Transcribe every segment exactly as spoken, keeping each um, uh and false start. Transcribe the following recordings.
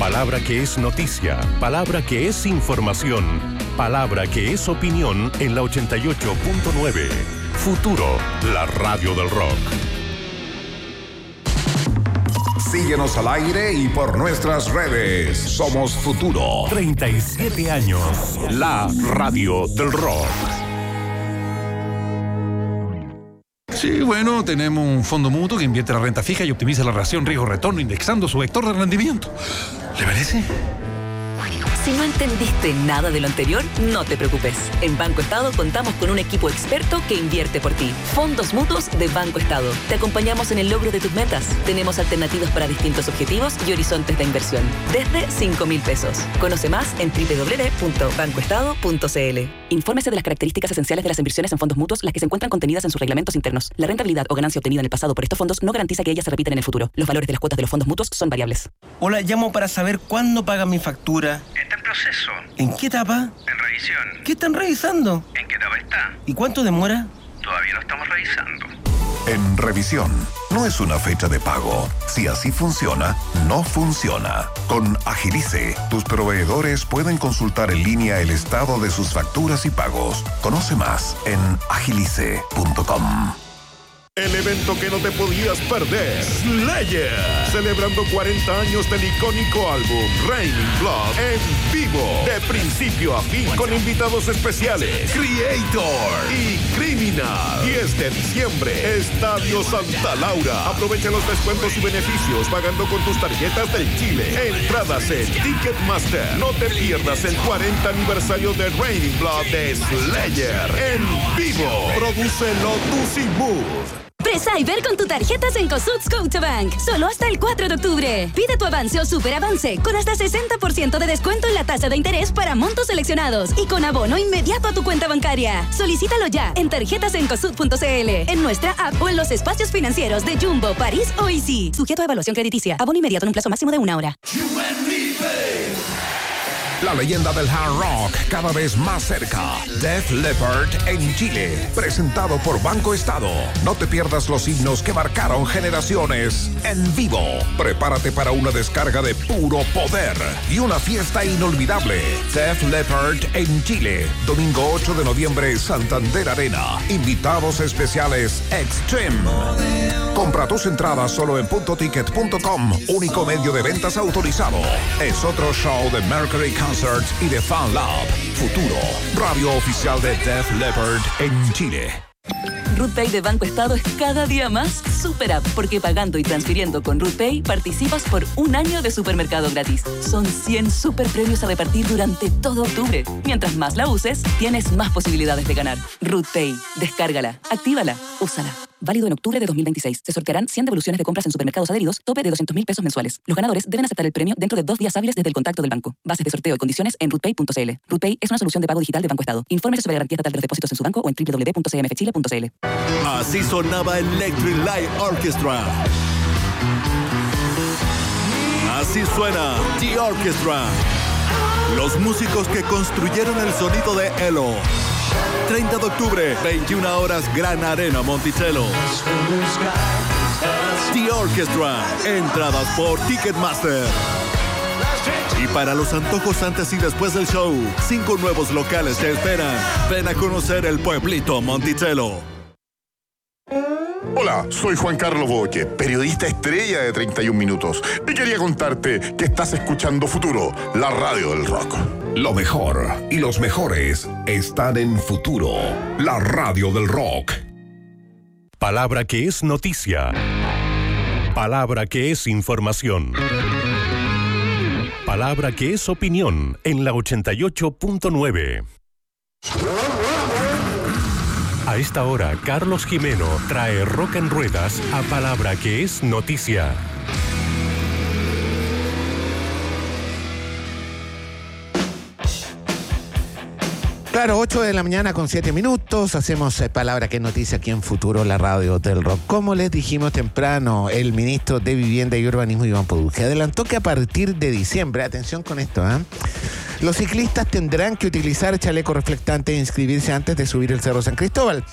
Palabra que es noticia, palabra que es información, palabra que es opinión en la ochenta y ocho punto nueve. Futuro, la radio del rock. Síguenos al aire y por nuestras redes. Somos Futuro. treinta y siete años. La radio del rock. Sí, bueno, tenemos un fondo mutuo que invierte la renta fija y optimiza la relación riesgo-retorno indexando su vector de rendimiento. ¿Le parece? Si no entendiste nada de lo anterior, no te preocupes. En Banco Estado contamos con un equipo experto que invierte por ti. Fondos mutuos de Banco Estado. Te acompañamos en el logro de tus metas. Tenemos alternativas para distintos objetivos y horizontes de inversión. Desde cinco mil pesos. Conoce más en doble u doble u doble u punto banco estado punto c l. Infórmese de las características esenciales de las inversiones en fondos mutuos, las que se encuentran contenidas en sus reglamentos internos. La rentabilidad o ganancia obtenida en el pasado por estos fondos no garantiza que ellas se repitan en el futuro. Los valores de las cuotas de los fondos mutuos son variables. Hola, llamo para saber cuándo pagan mi factura. Está en proceso. ¿En qué etapa? En revisión. ¿Qué están revisando? ¿En qué etapa está? ¿Y cuánto demora? Todavía lo estamos revisando. En revisión, no es una fecha de pago. Si así funciona, no funciona. Con Agilice, tus proveedores pueden consultar en línea el estado de sus facturas y pagos. Conoce más en agilice punto com. El evento que no te podías perder, Slayer, celebrando cuarenta años del icónico álbum Raining Blood en vivo, de principio a fin, con invitados especiales, Creator y Criminal. diez de diciembre, Estadio Santa Laura. Aprovecha los descuentos y beneficios pagando con tus tarjetas del Chile. Entradas en Ticketmaster. No te pierdas el cuarenta aniversario de Raining Blood de Slayer en vivo. Prodúcelo Tusimove. Pre-Cyber con tu tarjeta Cencosud Scotiabank. Solo hasta el cuatro de octubre. Pide tu avance o superavance con hasta sesenta por ciento de descuento en la tasa de interés para montos seleccionados y con abono inmediato a tu cuenta bancaria. Solicítalo ya en tarjetas cencosud punto c l, en nuestra app o en los espacios financieros de Jumbo, París o Easy. Sujeto a evaluación crediticia. Abono inmediato en un plazo máximo de una hora. La leyenda del hard rock cada vez más cerca. Def Leppard en Chile. Presentado por Banco Estado. No te pierdas los himnos que marcaron generaciones en vivo. Prepárate para una descarga de puro poder y una fiesta inolvidable. Def Leppard en Chile. Domingo ocho de noviembre, Santander Arena. Invitados especiales Extreme. Compra tus entradas solo en punto ticket punto com. Único medio de ventas autorizado. Es otro show de Mercury Concerts y de Fan Lab. Futuro, radio oficial de Def Leppard en Chile. RootPay de Banco Estado es cada día más super app, porque pagando y transfiriendo con RootPay participas por un año de supermercado gratis. Son cien super premios a repartir durante todo octubre. Mientras más la uses, tienes más posibilidades de ganar. RootPay, descárgala, actívala, úsala. Válido en octubre de dos mil veintiséis. Se sortearán cien devoluciones de compras en supermercados adheridos, tope de doscientos mil pesos mensuales. Los ganadores deben aceptar el premio dentro de dos días hábiles desde el contacto del banco. Bases de sorteo y condiciones en rootpay punto c l. RootPay es una solución de pago digital de Banco Estado. Infórmese sobre la garantía estatal de los depósitos en su banco o en doble u doble u doble u punto c m f chile punto c l. Así sonaba Electric Light Orchestra. Así suena The Orchestra. Los músicos que construyeron el sonido de Elo. treinta de octubre, veintiuna horas, Gran Arena Monticello. The Orchestra. Entradas por Ticketmaster. Y para los antojos antes y después del show, cinco nuevos locales te esperan. Ven a conocer el pueblito Monticello. Hola, soy Juan Carlos Boque, periodista estrella de treinta y un minutos. Y quería contarte que estás escuchando Futuro, la radio del rock. Lo mejor y los mejores están en Futuro, la radio del rock. Palabra que es noticia. Palabra que es información. Palabra que es opinión en la ochenta y ocho punto nueve. A esta hora, Carlos Jimeno trae Rock en Ruedas a Palabra que es noticia. Claro, ocho de la mañana con siete minutos, hacemos eh, Palabra que es noticia aquí en Futuro, la radio del rock. Como les dijimos temprano, el ministro de Vivienda y Urbanismo, Iván Poduje, adelantó que a partir de diciembre, atención con esto, ¿eh? los ciclistas tendrán que utilizar chaleco reflectante e inscribirse antes de subir el Cerro San Cristóbal.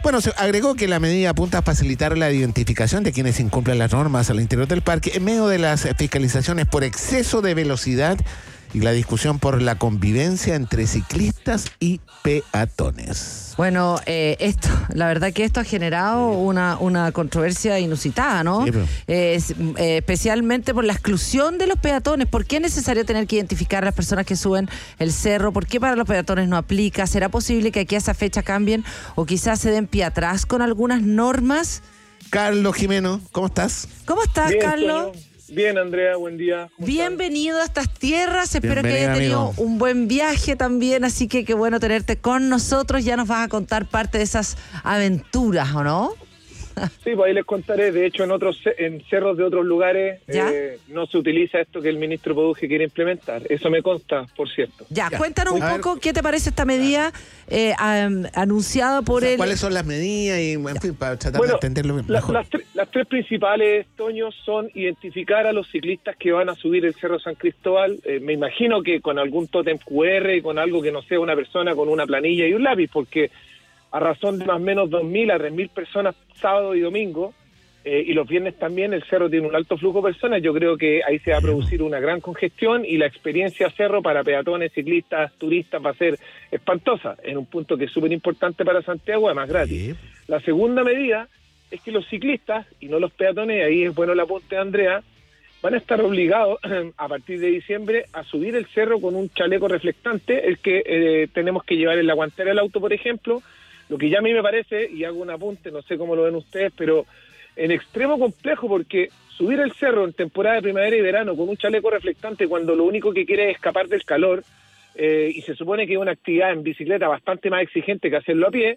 Bueno, se agregó que la medida apunta a facilitar la identificación de quienes incumplen las normas al interior del parque en medio de las fiscalizaciones por exceso de velocidad y la discusión por la convivencia entre ciclistas y peatones. Bueno, eh, esto, la verdad que esto ha generado una, una controversia inusitada, ¿no? Sí, pero... eh, es, eh, especialmente por la exclusión de los peatones. ¿Por qué es necesario tener que identificar a las personas que suben el cerro? ¿Por qué para los peatones no aplica? ¿Será posible que aquí a esa fecha cambien o quizás se den pie atrás con algunas normas? Carlos Jimeno, ¿cómo estás? ¿Cómo estás, Bien, Carlos? Toño. Bien, Andrea, buen día. Bienvenido a estas tierras, espero Bienvenido, que hayas tenido amigo. un buen viaje también, así que qué bueno tenerte con nosotros, ya nos vas a contar parte de esas aventuras, ¿o no? Sí, pues ahí les contaré. De hecho, en otros en cerros de otros lugares eh, no se utiliza esto que el ministro Poduje quiere implementar. Eso me consta, por cierto. Ya, Ya. cuéntanos un A poco qué te parece esta medida eh, um, anunciada por O sea, el... ¿cuáles son las medidas? Y, en fin, para tratar Bueno, de entenderlo la- mejor. las, tre- las tres principales, Toño, son identificar a los ciclistas que van a subir el Cerro San Cristóbal. Eh, me imagino que con algún tótem cu erre y con algo que no sea una persona con una planilla y un lápiz, porque a razón de más o menos dos mil a tres mil personas sábado y domingo, eh, y los viernes también, el cerro tiene un alto flujo de personas. Yo creo que ahí se va a producir una gran congestión y la experiencia cerro para peatones, ciclistas, turistas va a ser espantosa, en un punto que es súper importante para Santiago, además gratis. Sí. La segunda medida es que los ciclistas, y no los peatones, ahí es bueno el apunte de Andrea, van a estar obligados a partir de diciembre a subir el cerro con un chaleco reflectante, el que eh, tenemos que llevar en la guantera del auto, por ejemplo, lo que ya a mí me parece, y hago un apunte, no sé cómo lo ven ustedes, pero en extremo complejo, porque subir el cerro en temporada de primavera y verano con un chaleco reflectante cuando lo único que quiere es escapar del calor, eh, y se supone que es una actividad en bicicleta bastante más exigente que hacerlo a pie,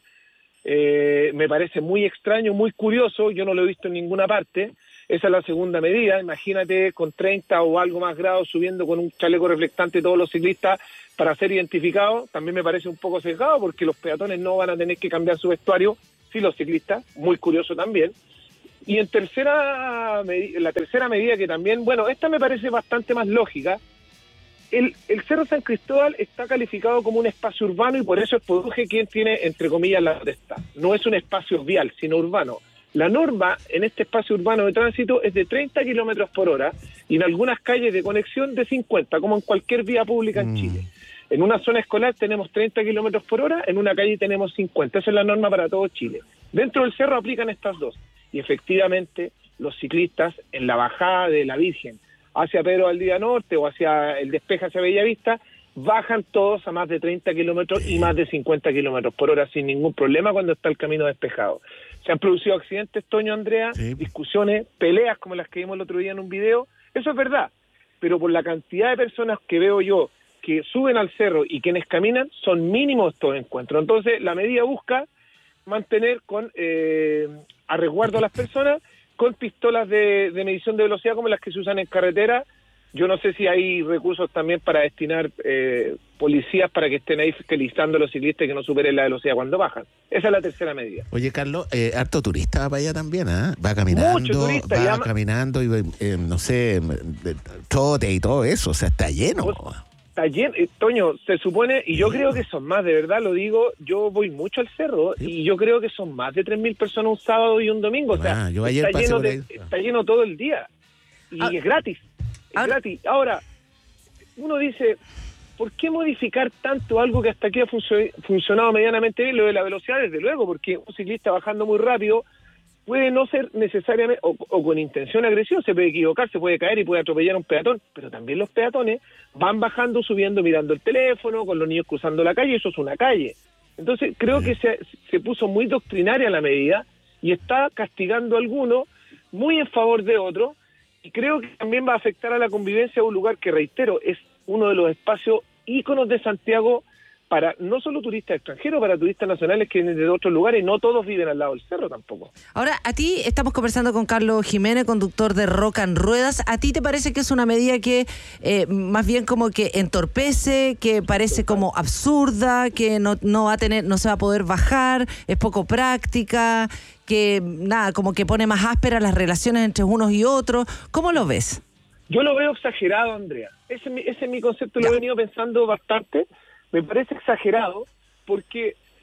eh, me parece muy extraño, muy curioso, yo no lo he visto en ninguna parte. Esa es la segunda medida. Imagínate con treinta o algo más grados subiendo con un chaleco reflectante todos los ciclistas para ser identificados. También me parece un poco sesgado porque los peatones no van a tener que cambiar su vestuario, sí los ciclistas, muy curioso también. Y en tercera medi- la tercera medida que también, bueno, esta me parece bastante más lógica. El, el Cerro San Cristóbal está calificado como un espacio urbano y por eso es Poduje quien tiene, entre comillas, la potestad. No es un espacio vial, sino urbano. La norma en este espacio urbano de tránsito es de treinta kilómetros por hora y en algunas calles de conexión de cincuenta, como en cualquier vía pública en Mm. Chile. En una zona escolar tenemos treinta kilómetros por hora, en una calle tenemos cincuenta. Esa es la norma para todo Chile. Dentro del cerro aplican estas dos. Y efectivamente, los ciclistas en la bajada de la Virgen hacia Pedro Valdivia Norte o hacia el despeje hacia Bellavista, bajan todos a más de treinta kilómetros y más de cincuenta kilómetros por hora sin ningún problema cuando está el camino despejado. Se han producido accidentes, Toño, Andrea, Sí. discusiones, peleas como las que vimos el otro día en un video. Eso es verdad, pero por la cantidad de personas que veo yo que suben al cerro y quienes caminan, son mínimos estos encuentros. Entonces, la medida busca mantener con eh, a resguardo a las personas con pistolas de, de medición de velocidad como las que se usan en carretera. Yo no sé si hay recursos también para destinar eh, policías para que estén ahí fiscalizando a los ciclistas y que no superen la velocidad cuando bajan. Esa es la tercera medida. Oye, Carlos, eh, harto turista va para allá también, ¿ah? Va caminando, Mucho turista, va y ama- caminando y, eh, no sé, de- trote y todo eso, o sea, está lleno. Está lleno, eh, Toño, se supone, y yo creo que son más, de verdad lo digo, yo voy mucho al cerro y yo creo que son más de tres mil personas un sábado y un domingo. O sea, Ah, yo ayer está, pasé lleno por de- ahí. está lleno todo el día y Ah. es gratis, es Ahora- gratis. Ahora, uno dice, ¿por qué modificar tanto algo que hasta aquí ha funcio- funcionado medianamente bien? Lo de la velocidad, desde luego, porque un ciclista bajando muy rápido puede no ser necesariamente, o, o con intención agresiva, se puede equivocar, se puede caer y puede atropellar a un peatón, pero también los peatones van bajando, subiendo, mirando el teléfono, con los niños cruzando la calle, eso es una calle. Entonces creo que se, se puso muy doctrinaria la medida y está castigando a algunos muy en favor de otros, y creo que también va a afectar a la convivencia de un lugar que, reitero, es uno de los espacios íconos de Santiago para no solo turistas extranjeros, para turistas nacionales que vienen de otros lugares, y no todos viven al lado del cerro tampoco. Ahora, a ti estamos conversando con Carlos Jiménez, conductor de Rock and Ruedas. ¿A ti te parece que es una medida que eh, más bien como que entorpece, que parece como absurda, que no, no va a tener, no se va a poder bajar, es poco práctica, que nada, como que pone más ásperas las relaciones entre unos y otros? ¿Cómo lo ves? Yo lo veo exagerado, Andrea. Ese es mi, ese es mi concepto, lo he venido pensando bastante. Me parece exagerado porque,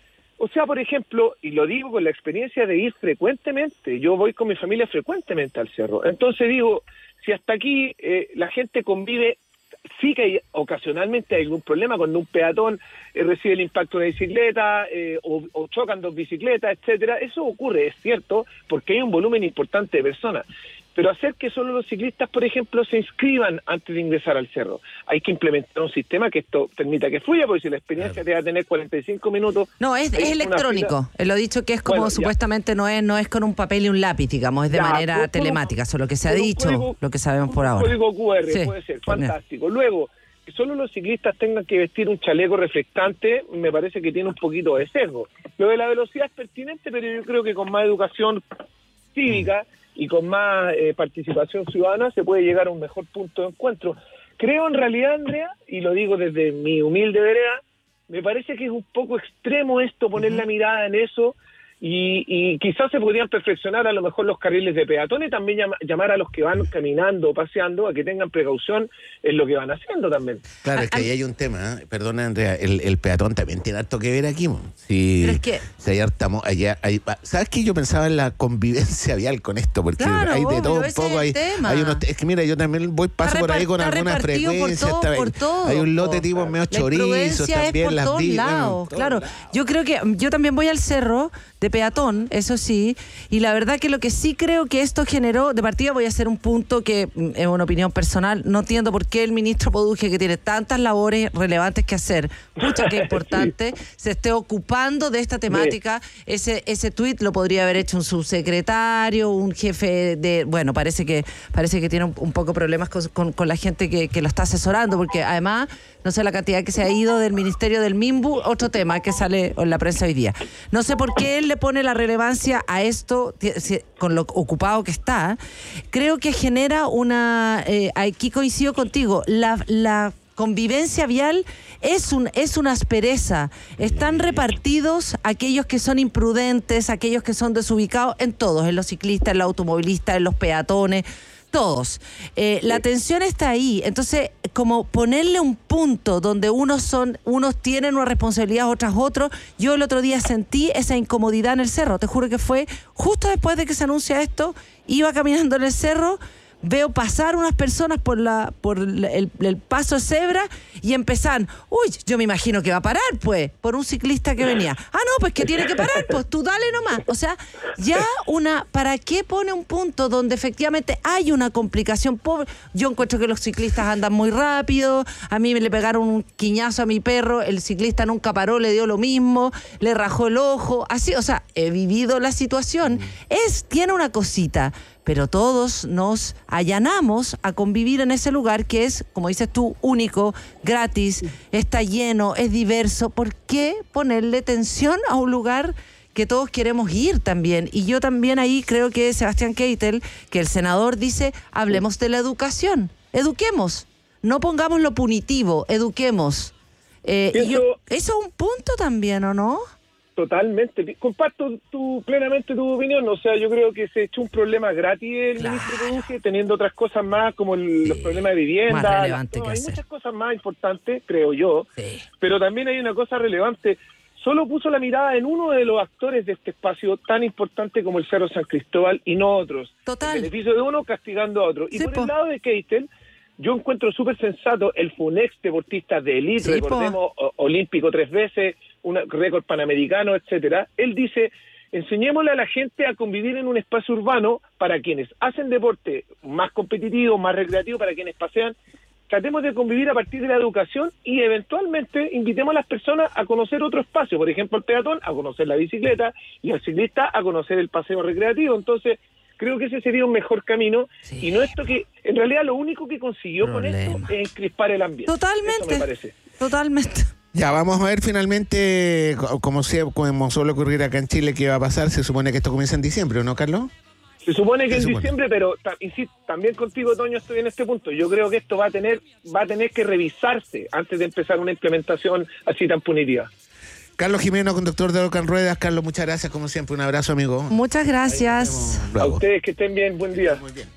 O sea, por ejemplo, y lo digo con la experiencia de ir frecuentemente, yo voy con mi familia frecuentemente al cerro, entonces digo, si hasta aquí eh, la gente convive, sí que hay, ocasionalmente hay algún problema cuando un peatón eh, recibe el impacto de una bicicleta eh, o, o chocan dos bicicletas, etcétera. Eso ocurre, es cierto, porque hay un volumen importante de personas. Pero hacer que solo los ciclistas, por ejemplo, se inscriban antes de ingresar al cerro. Hay que implementar un sistema que esto permita que fluya, porque si la experiencia te va a tener cuarenta y cinco minutos... No, es, es electrónico. Él lo ha dicho que es como, bueno, supuestamente no es no es con un papel y un lápiz, digamos, es de ya, manera con, telemática. Eso es lo que se ha dicho, código, lo que sabemos por ahora. Código cu erre, sí, puede ser, fantástico. Luego, que solo los ciclistas tengan que vestir un chaleco reflectante, me parece que tiene un poquito de sesgo. Lo de la velocidad es pertinente, pero yo creo que con más educación cívica... Mm. y con más eh, participación ciudadana se puede llegar a un mejor punto de encuentro. Creo en realidad, Andrea, y lo digo desde mi humilde vereda, me parece que es un poco extremo esto, poner uh-huh. la mirada en eso, y, y quizás se podrían perfeccionar a lo mejor los carriles de peatones, también llama, llamar a los que van caminando o paseando a que tengan precaución en lo que van haciendo también. Claro, es que ahí hay un tema, ¿eh? Perdona, Andrea, el, el peatón también tiene harto que ver aquí, ¿no? Si, Pero es que... si hay harta, allá, hay, ¿sabes qué? Yo pensaba en la convivencia vial con esto, porque claro, hay de obvio, todo un poco. Hay, hay unos, es que mira, yo también voy, paso por ahí con alguna frecuencia. Por todo, está, por todo, hay un lote tipo medio chorizos también. Es por las todos vi, lados, bueno, claro. lados. Yo creo que yo también voy al cerro de peatón, eso sí, y la verdad que lo que sí creo que esto generó, de partida voy a hacer un punto que es una opinión personal, no entiendo por qué el ministro Poduje, que tiene tantas labores relevantes que hacer, pucha que importante, sí. se esté ocupando de esta temática. Sí. Ese ese tuit lo podría haber hecho un subsecretario, un jefe de, bueno, parece que parece que tiene un, un poco problemas con, con, con la gente que, que lo está asesorando, porque además, no sé la cantidad que se ha ido del Ministerio del MIMBU, otro tema que sale en la prensa hoy día. No sé por qué él le pone la relevancia a esto, con lo ocupado que está. Creo que genera una... Eh, aquí coincido contigo, la, la convivencia vial es, un, es una aspereza. Están repartidos aquellos que son imprudentes, aquellos que son desubicados, en todos, en los ciclistas, en los automovilistas, en los peatones... Todos. Eh, la tensión está ahí. Entonces, como ponerle un punto donde unos son, unos tienen una responsabilidad, otras otros. Yo el otro día sentí esa incomodidad en el cerro. Te juro que fue justo después de que se anuncia esto, iba caminando en el cerro, veo pasar unas personas por la por el, el paso de cebra y empezan, uy, yo me imagino que va a parar, pues, por un ciclista que venía. Ah, no, pues que tiene que parar, pues tú dale nomás. O sea, ya una, ¿para qué pone un punto donde efectivamente hay una complicación? Pobre. Yo encuentro que los ciclistas andan muy rápido, a mí me le pegaron un quiñazo a mi perro, el ciclista nunca paró, le dio lo mismo, le rajó el ojo, así, o sea, he vivido la situación. Es, tiene una cosita, pero todos nos allanamos a convivir en ese lugar que es, como dices tú, único, gratis, está lleno, es diverso. ¿Por qué ponerle tensión a un lugar que todos queremos ir también? Y yo también ahí creo que Sebastián Keitel, que el senador dice, hablemos de la educación, eduquemos, no pongamos lo punitivo, eduquemos. Eh, y yo, eso es un punto también, ¿o no? Totalmente, comparto tu, plenamente tu opinión, o sea, yo creo que se echó un problema gratis el claro. ministro Poduje, teniendo otras cosas más como el, sí. los problemas de vivienda, más relevante no, que hay hacer. Muchas cosas más importantes, creo yo, sí. pero también hay una cosa relevante, solo puso la mirada en uno de los actores de este espacio tan importante como el Cerro San Cristóbal y no otros. Total. El beneficio de uno castigando a otro. Y sí, por po. el lado de Keitel, yo encuentro súper sensato, el fue un ex deportista de élite, sí, recordemos, o, olímpico tres veces, un récord panamericano, etcétera. Él dice, enseñémosle a la gente a convivir en un espacio urbano para quienes hacen deporte más competitivo, más recreativo, para quienes pasean. Tratemos de convivir a partir de la educación y eventualmente invitemos a las personas a conocer otro espacio, por ejemplo el peatón a conocer la bicicleta y al ciclista a conocer el paseo recreativo. Entonces, creo que ese sería un mejor camino, sí. y no esto que, en realidad lo único que consiguió Problema. con esto es encrispar el ambiente. Totalmente, Eso me parece. Totalmente. Ya, vamos a ver finalmente, como, sea, como suele ocurrir acá en Chile, qué va a pasar. Se supone que esto comienza en diciembre, ¿no, Carlos? Se supone que Se en supone. diciembre, pero ta, insisto, también contigo, Toño, estoy en este punto. Yo creo que esto va a tener va a tener que revisarse antes de empezar una implementación así tan punitiva. Carlos Jimeno, conductor de Rock and Ruedas. Carlos, muchas gracias, como siempre. Un abrazo, amigo. Muchas gracias. A ustedes que estén bien. Buen día. Muy bien.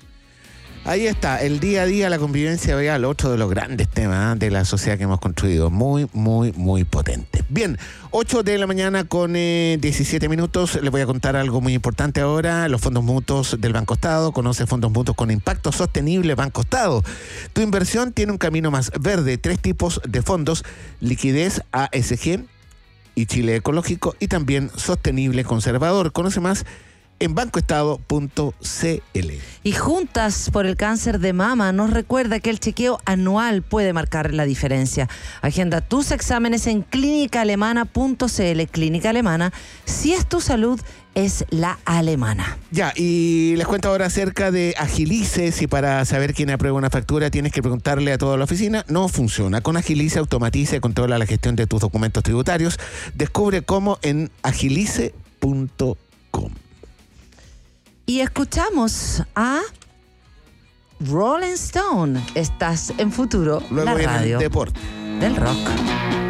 Ahí está, el día a día, la convivencia vial, otro de los grandes temas, ¿eh?, de la sociedad que hemos construido. Muy, muy, muy potente. Bien, ocho de la mañana con eh, diecisiete minutos. Les voy a contar algo muy importante ahora. Los fondos mutuos del Banco Estado. Conoce fondos mutuos con impacto sostenible Banco Estado. Tu inversión tiene un camino más verde. Tres tipos de fondos: liquidez, A S G y Chile Ecológico, y también sostenible conservador. Conoce más en bancoestado punto c l. Y Juntas por el Cáncer de Mama nos recuerda que el chequeo anual puede marcar la diferencia. Agenda tus exámenes en clínica alemana punto c l. Clínica Alemana, si es tu salud, es la alemana. Ya, y les cuento ahora acerca de Agilice. Si para saber quién aprueba una factura tienes que preguntarle a toda la oficina, no funciona. Con Agilice automatiza y controla la gestión de tus documentos tributarios. Descubre cómo en agilice punto com. Y escuchamos a Rolling Stone. Estás en Futuro, Luego la viene el radio deporte del rock.